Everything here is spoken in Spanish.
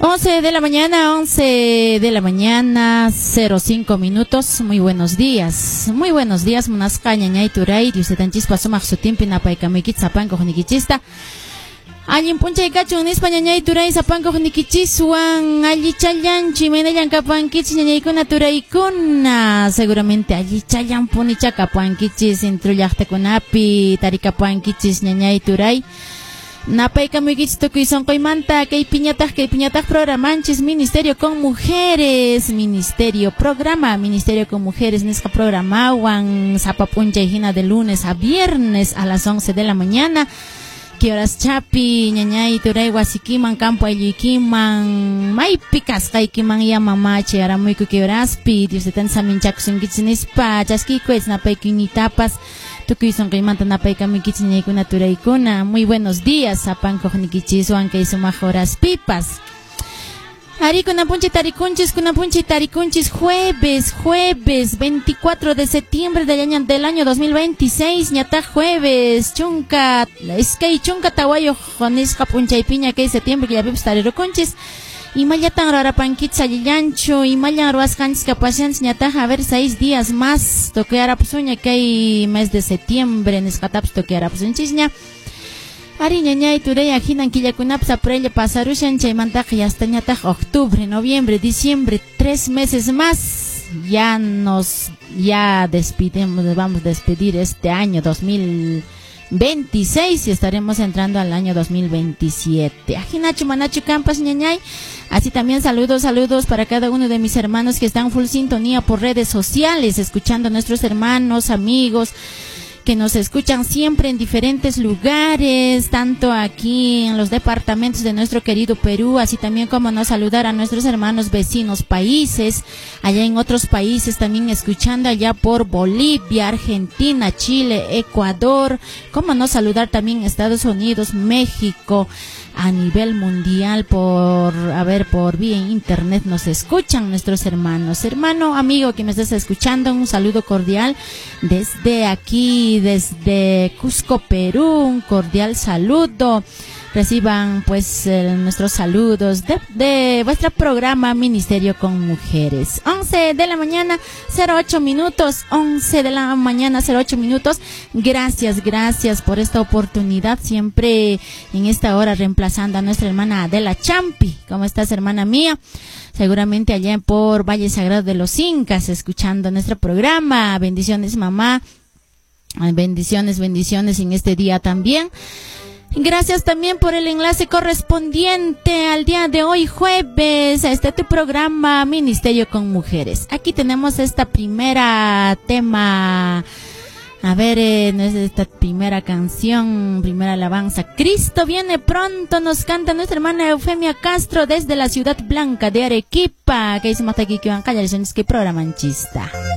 11 de la mañana, 11 de la mañana, 05 minutos. Muy buenos días, Munascaña, Ñayturay, Diusetanchis, Pasumach, Sutimpi, Napaikamikit, Zapanco, Nikichista. Allin Punchay Cachun, España, Ñayturay, Zapanco, Nikichiswan, Allí Chayan, Chimeneyan, Capanquichis, Ñaykuna, Turaykuna. Seguramente allí Chayan, Punicha, Capanquichis, Intruyachta Kunapi, Tarikapanquichis, Ñayturay. Napayka muykichis tukuy sonqoymanta kay piñataq programanchis Ministerio con Mujeres, Ministerio con Mujeres nisqa programawan sapa p'unchay hina de lunes a viernes a las 11 de la mañana. ¿Qué horas chapi ñañay turay wasikiman campo ayluykiman maypi kasqaykiman ya mamache aramuyku ¿qué horas pi Diostan saminchakusunkichis nispa chaskikuech napaykunitapas tukuy sonqaymanta napaykamikich ñaykuna turaykuna. Muy buenos días sapankoq nikichiswan kay sumaq horas pipas. Ari kunapunchi tarikunchis jueves 24 de septiembre del año 2026 ñata jueves chunka tawayo nisqa punchaypiña kay septiembre que ya pipas tarirukunchis. Imayatan rarapanquitz allillancho, imayan ruascanchis capachanchis ñataja, a ver 6 días más, toqueara pusuña que hay mes de septiembre, nescataps toqueara pusunchisña. Ari ñañay turey ajinan killakunaps aprelle pasarushan chaymantaj y hasta ñataj octubre, noviembre, diciembre, 3 meses más. Ya despedimos, vamos a despedir este año 2026 y estaremos entrando al año 2027. Ajinachu manachu campas ñañay. Así también saludos para cada uno de mis hermanos que están full sintonía por redes sociales, escuchando a nuestros hermanos, amigos, que nos escuchan siempre en diferentes lugares, tanto aquí en los departamentos de nuestro querido Perú, así también como no saludar a nuestros hermanos vecinos países, allá en otros países también escuchando allá por Bolivia, Argentina, Chile, Ecuador, como no saludar también Estados Unidos, México, a nivel mundial por vía internet nos escuchan nuestros hermanos. Hermano, amigo que me estás escuchando, un saludo cordial desde aquí, desde Cusco, Perú, un cordial saludo. Reciban pues nuestros saludos de vuestro programa Ministerio con Mujeres. 11 de la mañana, 08 minutos. 11 de la mañana, 08 minutos. Gracias por esta oportunidad. Siempre en esta hora reemplazando a nuestra hermana Adela Champi. ¿Cómo estás, hermana mía? Seguramente allá por Valle Sagrado de los Incas, escuchando nuestro programa. Bendiciones, mamá. Bendiciones en este día también. Gracias también por el enlace correspondiente al día de hoy, jueves, a tu programa Ministerio con Mujeres. Aquí tenemos esta primera tema, esta primera canción, primera alabanza. Cristo viene pronto, nos canta nuestra hermana Eufemia Castro desde la ciudad blanca de Arequipa. Que hicimos aquí que van a callar, es que programanchista.